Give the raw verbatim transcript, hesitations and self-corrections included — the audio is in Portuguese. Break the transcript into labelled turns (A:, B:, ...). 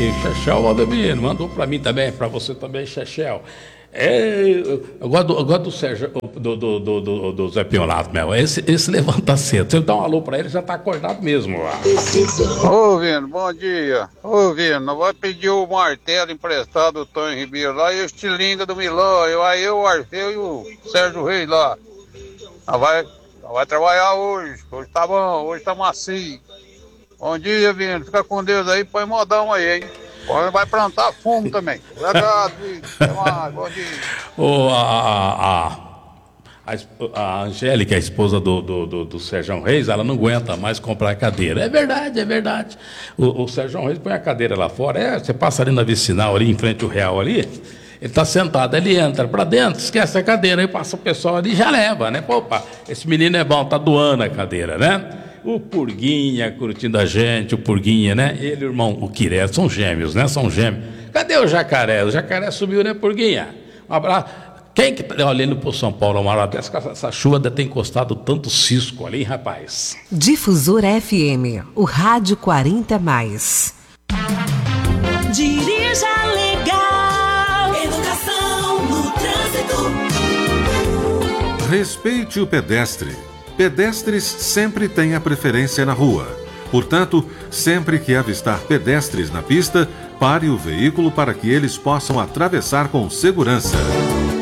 A: aqui, Chechel Valdemiro, mandou pra mim também, pra você também, Chechel. É, eu gosto do, eu gosto do Sérgio, do, do, do, do, do Zé Piolato, meu. Esse, esse levanta cedo. Se eu dar um alô pra ele, já tá acordado mesmo.
B: Ô, Vino, bom dia. Ô, Vino, não vai pedir o martelo emprestado do Tonho Ribeiro lá e o estilinga do Milão. Eu, aí eu, o Arceu e o Sérgio Reis lá. Não vai, não vai trabalhar hoje. Hoje tá bom, hoje tá macio. Bom dia, Vino. Fica com Deus aí, põe modão aí, hein? Agora vai plantar fumo também. Obrigado, até mais, bom dia.
A: Oh, a, a, a, a Angélica, a esposa do, do, do, do Sérgio Reis, ela não aguenta mais comprar cadeira. É verdade, é verdade. O, o Sérgio Reis põe a cadeira lá fora. É, você passa ali na vicinal, ali em frente ao Real ali. Ele está sentado, ele entra para dentro, esquece a cadeira, aí passa o pessoal ali e já leva, né? Pô, opa, esse menino é bom, tá doando a cadeira, né? O Purguinha curtindo a gente, o Purguinha, né? Ele e o irmão, o Quiré, são gêmeos, né? São gêmeos. Cadê o Jacaré? O Jacaré subiu, né, Purguinha? Um abraço. Quem que tá olhando pro São Paulo, uma hora dessa, essa chuva deve ter encostado tanto cisco ali, hein, rapaz?
C: Difusora F M, o rádio quarenta mais.
D: Dirija legal, educação no trânsito.
E: Respeite o pedestre. Pedestres sempre têm a preferência na rua. Portanto, sempre que avistar pedestres na pista, pare o veículo para que eles possam atravessar com segurança.